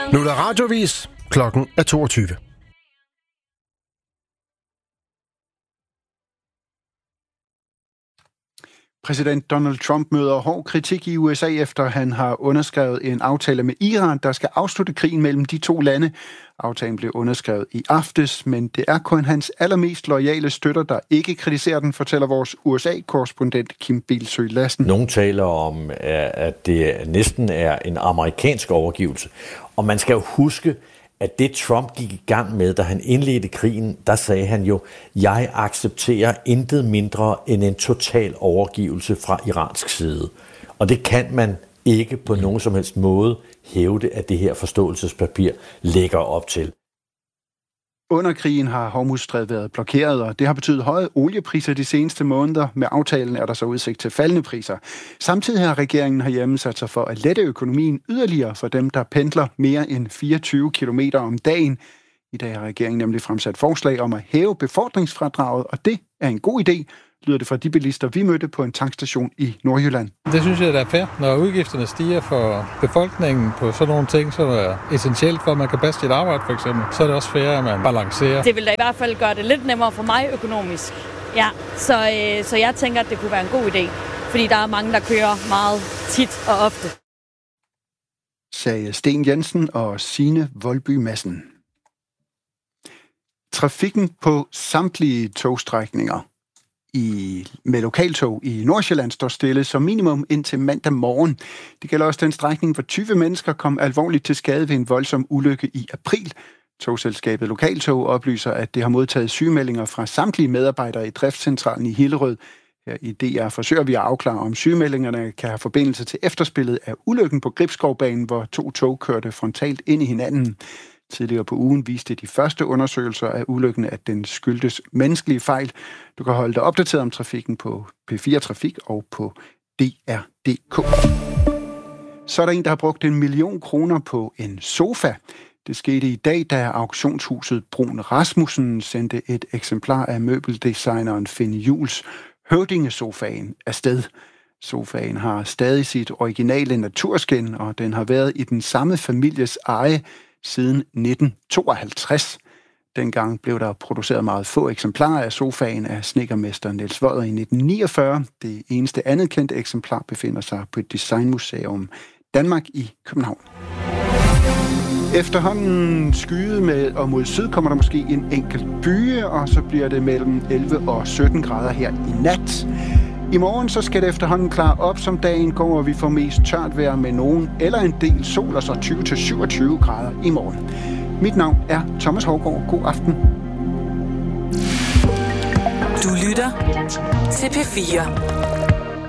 Nu er der radiovis. Klokken er 22. Præsident Donald Trump møder hård kritik i USA, efter han har underskrevet en aftale med Iran, der skal afslutte krigen mellem de to lande. Aftalen blev underskrevet i aftes, men det er kun hans allermest loyale støtter, der ikke kritiserer den, fortæller vores USA-korrespondent Kim Bilsøe Lassen. Nogle taler om, at det næsten er en amerikansk overgivelse. Og man skal jo huske, at det Trump gik i gang med, da han indledte krigen, der sagde han jo, jeg accepterer intet mindre end en total overgivelse fra iransk side. Og det kan man ikke på nogen som helst måde hævde, at det her forståelsespapir lægger op til. Under krigen har Hormuzstrædet været blokeret, og det har betydet høje oliepriser de seneste måneder. Med aftalen er der så udsigt til faldende priser. Samtidig har regeringen herhjemme sat sig for at lette økonomien yderligere for dem, der pendler mere end 24 kilometer om dagen. I dag har regeringen nemlig fremsat forslag om at hæve befordringsfradraget, og det er en god idé, lyder det fra de bilister, vi mødte på en tankstation i Nordjylland. Det synes jeg, der er fair. Når udgifterne stiger for befolkningen på sådan nogle ting, som er essentielt for, at man kan passe sit arbejde for eksempel, så er det også fair, at man balancerer. Det vil da i hvert fald gøre det lidt nemmere for mig økonomisk. Ja, så jeg tænker, at det kunne være en god idé, fordi der er mange, der kører meget tit og ofte. Sagde Sten Jensen og Signe Voldby Madsen. Trafikken på samtlige togstrækninger med lokaltog i Nordsjælland står stille som minimum indtil mandag morgen. Det gælder også den strækning, hvor 20 mennesker kom alvorligt til skade ved en voldsom ulykke i april. Togselskabet Lokaltog oplyser, at det har modtaget sygemeldinger fra samtlige medarbejdere i driftscentralen i Hillerød. Her i DR forsøger vi at afklare, om sygemeldingerne kan have forbindelse til efterspillet af ulykken på Gribskovbanen, hvor 2 tog kørte frontalt ind i hinanden. Tidligere på ugen viste de første undersøgelser af ulykken, at den skyldtes menneskelige fejl. Du kan holde dig opdateret om trafikken på P4 Trafik og på DR.dk. Så er der en, der har brugt 1 million kroner på en sofa. Det skete i dag, da auktionshuset Brun Rasmussen sendte et eksemplar af møbeldesigneren Finn Juhls Høvdingesofaen afsted. Sofaen har stadig sit originale naturskin, og den har været i den samme families eje siden 1952. Dengang blev der produceret meget få eksemplarer af sofaen af snedkermester Niels Vodder i 1949. Det eneste andet kendte eksemplar befinder sig på et designmuseum Danmark i København. Efterhånden skyet med og mod syd kommer der måske en enkelt byge, og så bliver det mellem 11 og 17 grader her i nat. I morgen så skal det efterhånden klare op, som dagen går, og vi får mest tørt vejr med nogen eller en del sol, og så 20-27 grader i morgen. Mit navn er Thomas Hougaard. God aften. Du lytter til P4.